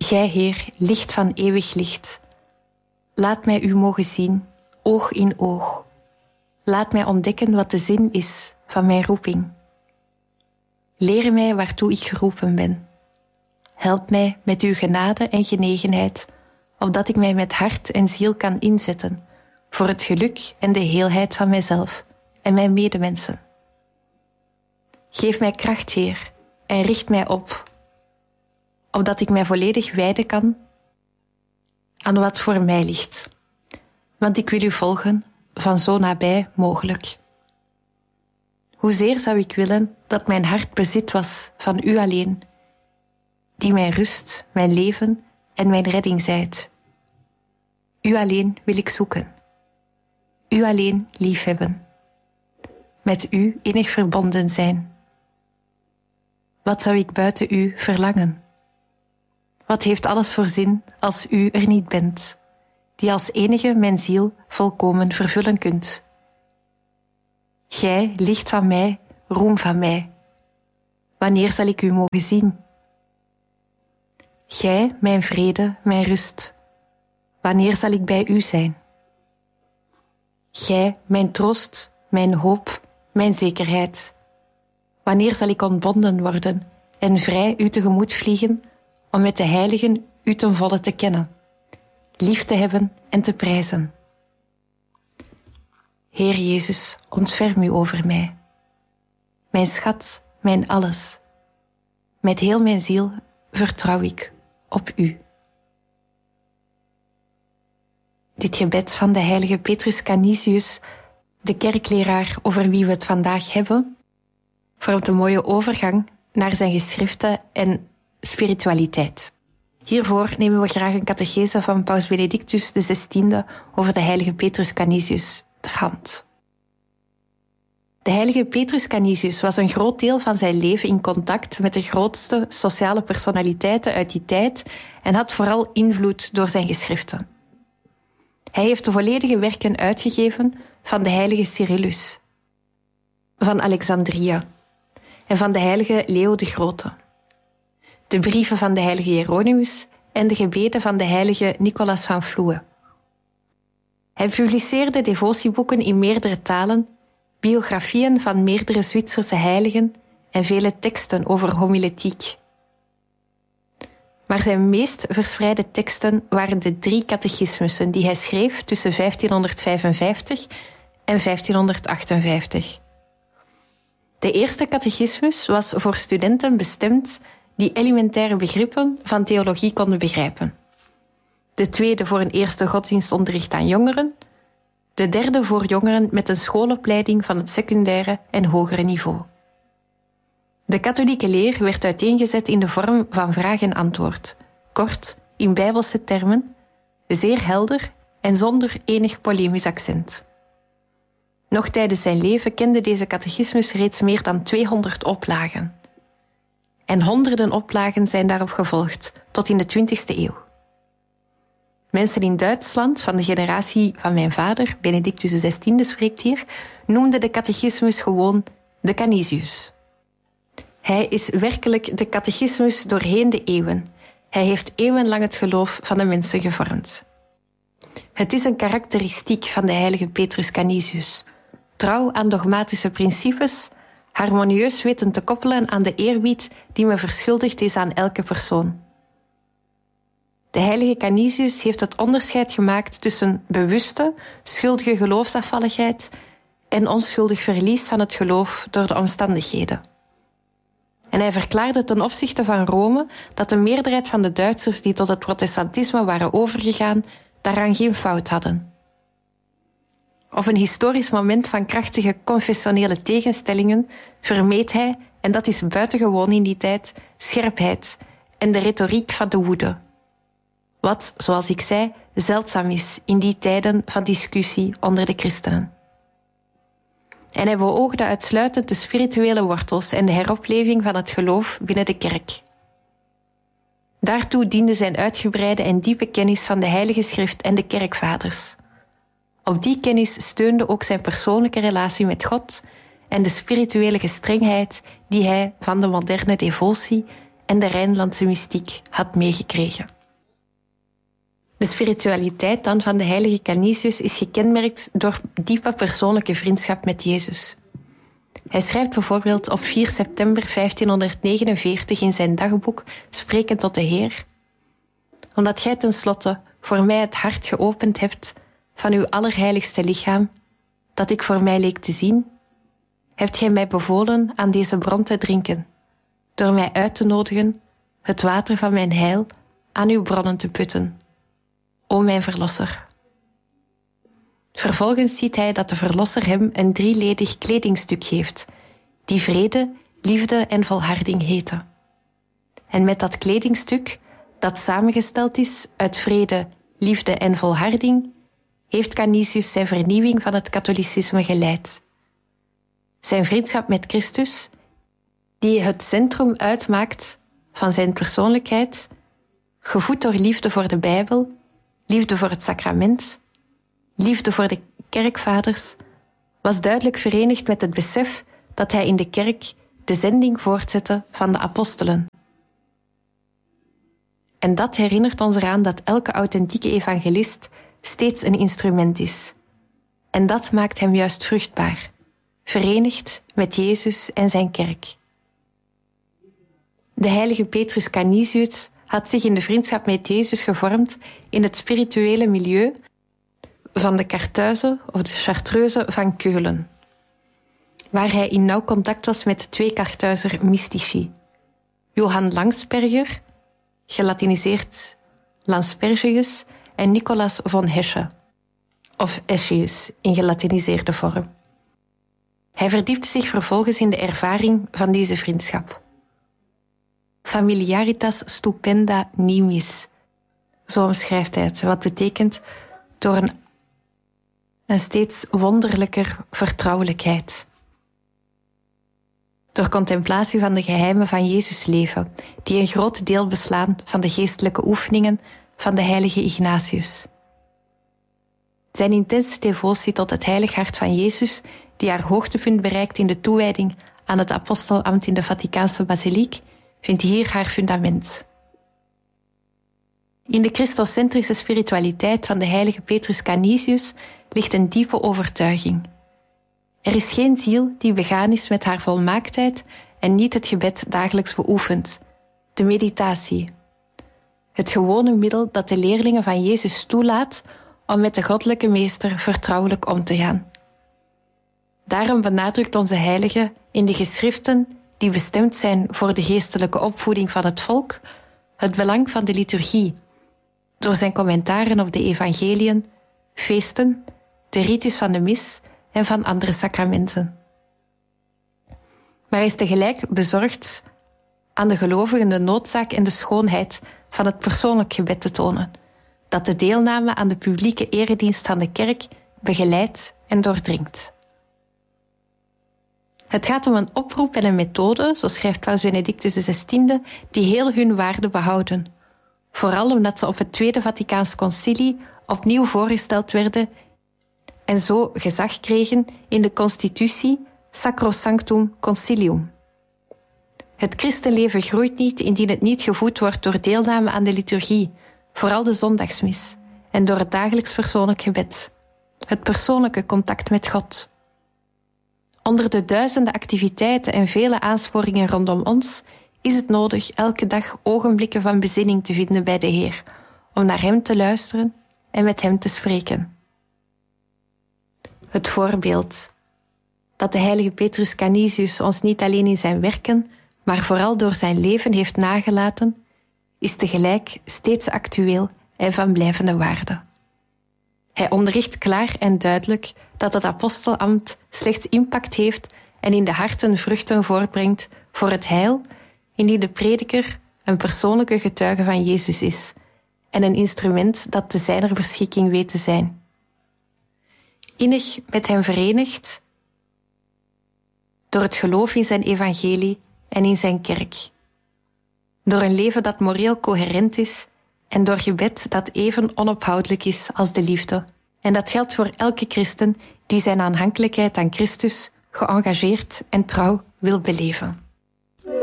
Gij, Heer, licht van eeuwig licht. Laat mij u mogen zien, oog in oog. Laat mij ontdekken wat de zin is van mijn roeping. Leer mij waartoe ik geroepen ben. Help mij met uw genade en genegenheid, opdat ik mij met hart en ziel kan inzetten voor het geluk en de heelheid van mijzelf en mijn medemensen. Geef mij kracht, Heer, en richt mij op, opdat ik mij volledig wijden kan aan wat voor mij ligt. Want ik wil u volgen van zo nabij mogelijk. Hoezeer zou ik willen dat mijn hart bezit was van u alleen, die mijn rust, mijn leven en mijn redding zijt. U alleen wil ik zoeken. U alleen liefhebben. Met u innig verbonden zijn. Wat zou ik buiten u verlangen? Wat heeft alles voor zin als u er niet bent, die als enige mijn ziel volkomen vervullen kunt? Gij, licht van mij, roem van mij. Wanneer zal ik u mogen zien? Gij, mijn vrede, mijn rust. Wanneer zal ik bij u zijn? Gij, mijn troost, mijn hoop, mijn zekerheid. Wanneer zal ik ontbonden worden en vrij u tegemoet vliegen om met de heiligen u ten volle te kennen, lief te hebben en te prijzen? Heer Jezus, ontferm u over mij. Mijn schat, mijn alles. Met heel mijn ziel vertrouw ik op u. Dit gebed van de heilige Petrus Canisius, de kerkleraar over wie we het vandaag hebben, vormt een mooie overgang naar zijn geschriften en spiritualiteit. Hiervoor nemen we graag een catechese van Paus Benedictus XVI over de heilige Petrus Canisius ter hand. De heilige Petrus Canisius was een groot deel van zijn leven in contact met de grootste sociale personaliteiten uit die tijd en had vooral invloed door zijn geschriften. Hij heeft de volledige werken uitgegeven van de heilige Cyrillus, van Alexandria en van de heilige Leo de Grote, de brieven van de heilige Hieronymus en de gebeden van de heilige Nicolas van Vloe. Hij publiceerde devotieboeken in meerdere talen, biografieën van meerdere Zwitserse heiligen en vele teksten over homiletiek. Maar zijn meest verspreide teksten waren de 3 catechismussen die hij schreef tussen 1555 en 1558. De eerste catechismus was voor studenten bestemd die elementaire begrippen van theologie konden begrijpen. De tweede voor een eerste godsdienstonderricht aan jongeren. De derde voor jongeren met een schoolopleiding van het secundaire en hogere niveau. De katholieke leer werd uiteengezet in de vorm van vraag en antwoord, kort, in bijbelse termen, zeer helder en zonder enig polemisch accent. Nog tijdens zijn leven kende deze catechismus reeds meer dan 200 oplagen. En honderden oplagen zijn daarop gevolgd, tot in de 20e eeuw. Mensen in Duitsland, van de generatie van mijn vader, Benedictus XVI spreekt hier, noemden de catechismus gewoon de Canisius. Hij is werkelijk de catechismus doorheen de eeuwen. Hij heeft eeuwenlang het geloof van de mensen gevormd. Het is een karakteristiek van de heilige Petrus Canisius. Trouw aan dogmatische principes, harmonieus weten te koppelen aan de eerbied die me verschuldigd is aan elke persoon. De heilige Canisius heeft het onderscheid gemaakt tussen bewuste, schuldige geloofsafvalligheid en onschuldig verlies van het geloof door de omstandigheden. En hij verklaarde ten opzichte van Rome dat de meerderheid van de Duitsers die tot het protestantisme waren overgegaan, daaraan geen fout hadden. Op een historisch moment van krachtige confessionele tegenstellingen vermeed hij, en dat is buitengewoon in die tijd, scherpheid en de retoriek van de woede. Wat, zoals ik zei, zeldzaam is in die tijden van discussie onder de christenen. En hij beoogde uitsluitend de spirituele wortels en de heropleving van het geloof binnen de kerk. Daartoe diende zijn uitgebreide en diepe kennis van de Heilige Schrift en de kerkvaders. Op die kennis steunde ook zijn persoonlijke relatie met God en de spirituele gestrengheid die hij van de moderne devotie en de Rijnlandse mystiek had meegekregen. De spiritualiteit dan van de heilige Canisius is gekenmerkt door diepe persoonlijke vriendschap met Jezus. Hij schrijft bijvoorbeeld op 4 september 1549 in zijn dagboek, sprekend tot de Heer: omdat gij tenslotte voor mij het hart geopend hebt van uw allerheiligste lichaam, dat ik voor mij leek te zien, hebt gij mij bevolen aan deze bron te drinken, door mij uit te nodigen het water van mijn heil aan uw bronnen te putten, o mijn Verlosser. Vervolgens ziet hij dat de Verlosser hem een drieledig kledingstuk geeft, die vrede, liefde en volharding heten. En met dat kledingstuk, dat samengesteld is uit vrede, liefde en volharding, heeft Canisius zijn vernieuwing van het katholicisme geleid. Zijn vriendschap met Christus, die het centrum uitmaakt van zijn persoonlijkheid, gevoed door liefde voor de Bijbel, liefde voor het sacrament, liefde voor de kerkvaders, was duidelijk verenigd met het besef dat hij in de kerk de zending voortzette van de apostelen. En dat herinnert ons eraan dat elke authentieke evangelist steeds een instrument is. En dat maakt hem juist vruchtbaar, verenigd met Jezus en zijn kerk. De heilige Petrus Canisius had zich in de vriendschap met Jezus gevormd in het spirituele milieu van de Kartuizen of de Chartreuzen van Keulen, waar hij in nauw contact was met 2 Kartuizer mystici, Johann Langsperger, gelatiniseerd Lanspergius, en Nicolaas von Hesche, of Eschius in gelatiniseerde vorm. Hij verdiepte zich vervolgens in de ervaring van deze vriendschap. Familiaritas stupenda nimis, zo omschrijft hij het, wat betekent door een steeds wonderlijker vertrouwelijkheid. Door contemplatie van de geheimen van Jezus' leven, die een groot deel beslaan van de geestelijke oefeningen van de heilige Ignatius. Zijn intense devotie tot het heilig hart van Jezus, die haar hoogtepunt bereikt in de toewijding aan het apostelambt in de Vaticaanse basiliek, vindt hier haar fundament. In de christocentrische spiritualiteit van de heilige Petrus Canisius ligt een diepe overtuiging. Er is geen ziel die begaan is met haar volmaaktheid en niet het gebed dagelijks beoefent, de meditatie. Het gewone middel dat de leerlingen van Jezus toelaat om met de goddelijke meester vertrouwelijk om te gaan. Daarom benadrukt onze heilige in de geschriften die bestemd zijn voor de geestelijke opvoeding van het volk het belang van de liturgie, door zijn commentaren op de evangeliën, feesten, de ritus van de mis en van andere sacramenten. Maar hij is tegelijk bezorgd aan de gelovigen de noodzaak en de schoonheid van het persoonlijk gebed te tonen, dat de deelname aan de publieke eredienst van de kerk begeleidt en doordringt. Het gaat om een oproep en een methode, zo schrijft Paus Benedictus XVI, die heel hun waarde behouden. Vooral omdat ze op het Tweede Vaticaans Concilie opnieuw voorgesteld werden en zo gezag kregen in de constitutie Sacrosanctum Concilium. Het christenleven groeit niet indien het niet gevoed wordt door deelname aan de liturgie, vooral de zondagsmis, en door het dagelijks persoonlijk gebed, het persoonlijke contact met God. Onder de duizenden activiteiten en vele aansporingen rondom ons is het nodig elke dag ogenblikken van bezinning te vinden bij de Heer, om naar Hem te luisteren en met Hem te spreken. Het voorbeeld dat de heilige Petrus Canisius ons niet alleen in zijn werken, maar vooral door zijn leven heeft nagelaten, is tegelijk steeds actueel en van blijvende waarde. Hij onderricht klaar en duidelijk dat het apostelambt slechts impact heeft en in de harten vruchten voortbrengt voor het heil, indien de prediker een persoonlijke getuige van Jezus is en een instrument dat te zijner beschikking weet te zijn. Innig met hem verenigd door het geloof in zijn evangelie en in zijn kerk. Door een leven dat moreel coherent is en door gebed dat even onophoudelijk is als de liefde. En dat geldt voor elke christen die zijn aanhankelijkheid aan Christus geëngageerd en trouw wil beleven.